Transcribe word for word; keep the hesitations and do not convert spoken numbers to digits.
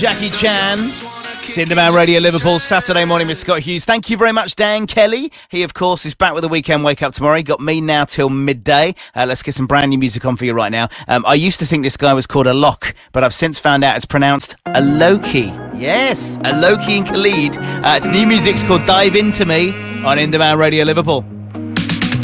Jackie Chan. Cinderman Radio Liverpool, Saturday morning with Scott Hughes. Thank you very much, Dan Kelly. He, of course, is back with the weekend wake up tomorrow. He got me now till midday. Uh, let's get some brand new music on for you right now. Um, I used to think this guy was called Alok, but I've since found out it's pronounced Aloki. Yes, Aloki and Khalid. Uh, it's new music. It's called Dive Into Me on Cinderman Radio Liverpool.